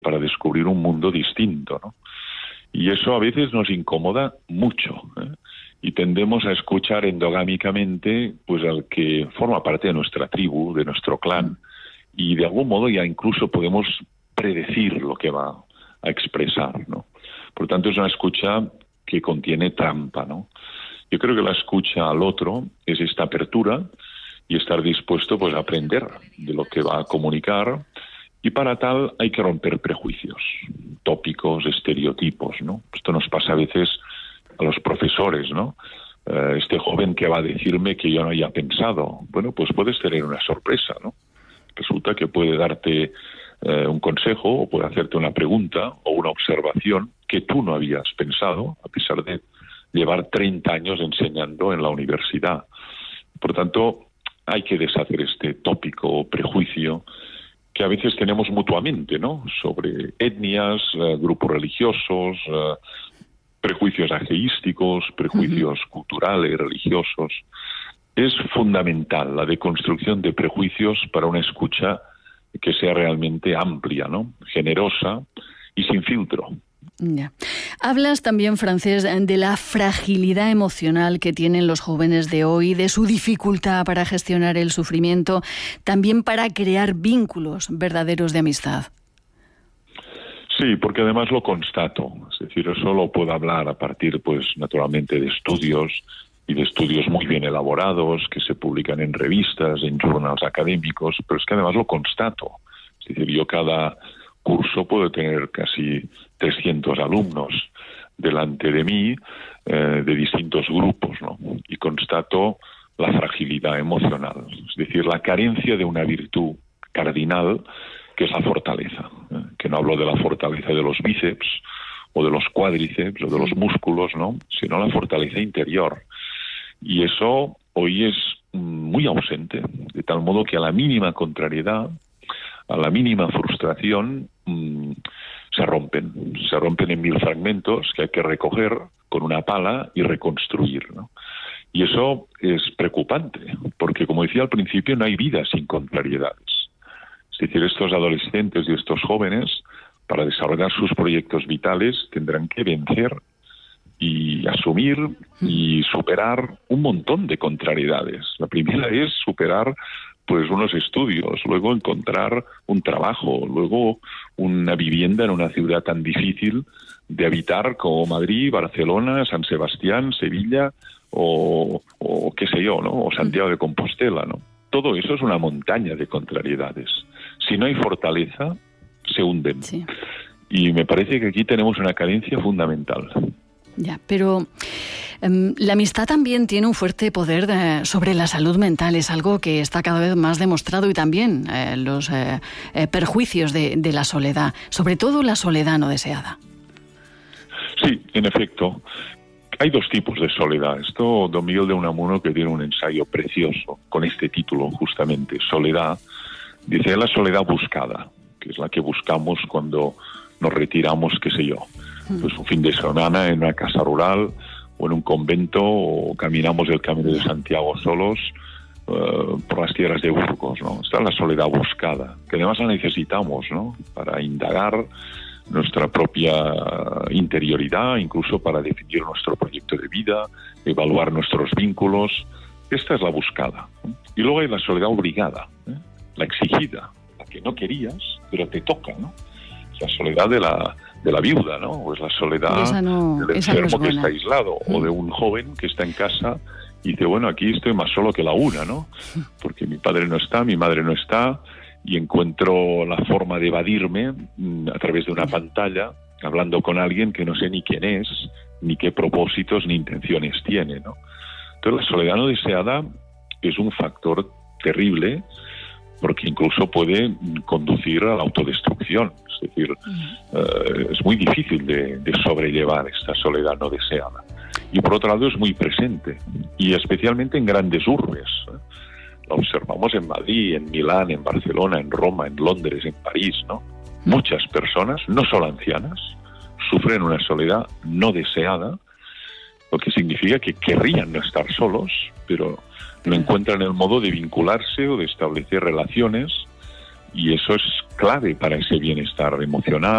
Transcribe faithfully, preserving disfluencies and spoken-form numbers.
para descubrir un mundo distinto, ¿no? Y eso a veces nos incomoda mucho, ¿eh? Y tendemos a escuchar endogámicamente pues al que forma parte de nuestra tribu, de nuestro clan, y de algún modo ya incluso podemos predecir lo que va a expresar, ¿no? Por tanto, es una escucha que contiene trampa, ¿no? Yo creo que la escucha al otro es esta apertura y estar dispuesto pues a aprender de lo que va a comunicar, y para tal hay que romper prejuicios, tópicos, estereotipos, ¿no? Esto nos pasa a veces a los profesores, ¿no? Eh, este joven que va a decirme que yo no haya pensado. Bueno, pues puedes tener una sorpresa, ¿no? Resulta que puede darte eh, un consejo o puede hacerte una pregunta o una observación que tú no habías pensado, a pesar de llevar treinta años enseñando en la universidad. Por tanto, hay que deshacer este tópico o prejuicio que a veces tenemos mutuamente, ¿no? Sobre etnias, eh, grupos religiosos, eh, prejuicios ageísticos, prejuicios uh-huh. culturales, religiosos. Es fundamental la deconstrucción de prejuicios para una escucha que sea realmente amplia, ¿no? Generosa y sin filtro. Ya. Hablas también, Francés, de la fragilidad emocional que tienen los jóvenes de hoy, de su dificultad para gestionar el sufrimiento, también para crear vínculos verdaderos de amistad. Sí, porque además lo constato. Es decir, eso lo puedo hablar a partir, pues, naturalmente, de estudios y de estudios muy bien elaborados que se publican en revistas, en journals académicos, pero es que además lo constato. Es decir, yo cada curso puedo tener casi trescientos alumnos delante de mí, eh, de distintos grupos, ¿no? Y constato la fragilidad emocional, es decir, la carencia de una virtud cardinal que es la fortaleza, ¿eh? Que no hablo de la fortaleza de los bíceps o de los cuádriceps o de los músculos, ¿no? Sino la fortaleza interior. Y eso hoy es muy ausente, de tal modo que a la mínima contrariedad, a la mínima frustración, mmm, se rompen. Se rompen en mil fragmentos que hay que recoger con una pala y reconstruir, ¿no? Y eso es preocupante, porque, como decía al principio, no hay vida sin contrariedades. Es decir, estos adolescentes y estos jóvenes, para desarrollar sus proyectos vitales, tendrán que vencer y asumir y superar un montón de contrariedades. La primera es superar pues unos estudios, luego encontrar un trabajo, luego una vivienda en una ciudad tan difícil de habitar como Madrid, Barcelona, San Sebastián, Sevilla o, o qué sé yo, ¿no? O Santiago de Compostela, ¿no? Todo eso es una montaña de contrariedades. Si no hay fortaleza, se hunden. Sí. Y me parece que aquí tenemos una carencia fundamental. Ya, pero um, la amistad también tiene un fuerte poder eh, sobre la salud mental. Es algo que está cada vez más demostrado, y también eh, los eh, eh, perjuicios de, de la soledad, sobre todo la soledad no deseada. Sí, en efecto. Hay dos tipos de soledad. Esto, don Miguel de Unamuno, que tiene un ensayo precioso con este título, justamente, Soledad, dice la soledad buscada, que es la que buscamos cuando nos retiramos, qué sé yo, pues un fin de semana en una casa rural o en un convento, o caminamos el Camino de Santiago solos uh, por las tierras de Burgos, ¿no? Esta es la soledad buscada, que además la necesitamos, ¿no? Para indagar nuestra propia interioridad, incluso para definir nuestro proyecto de vida, evaluar nuestros vínculos. Esta es la buscada, ¿no? Y luego hay la soledad obligada, ¿eh? La exigida, la que no querías, pero te toca, ¿no? Es la soledad de la de la viuda, ¿no? O es la soledad no, del enfermo no que está aislado, mm. o de un joven que está en casa y dice, bueno, aquí estoy más solo que la una, ¿no? Porque mi padre no está, mi madre no está, y encuentro la forma de evadirme mm, a través de una pantalla, hablando con alguien que no sé ni quién es, ni qué propósitos ni intenciones tiene, ¿no? Entonces, la soledad no deseada es un factor terrible, porque incluso puede conducir a la autodestrucción. Es decir, uh-huh. eh, es muy difícil de, de sobrellevar esta soledad no deseada. Y por otro lado es muy presente, y especialmente en grandes urbes. ¿eh? La observamos en Madrid, en Milán, en Barcelona, en Roma, en Londres, en París, ¿no? Uh-huh. Muchas personas, no solo ancianas, sufren una soledad no deseada, lo que significa que querrían no estar solos, pero no encuentran el modo de vincularse o de establecer relaciones, y eso es clave para ese bienestar emocional,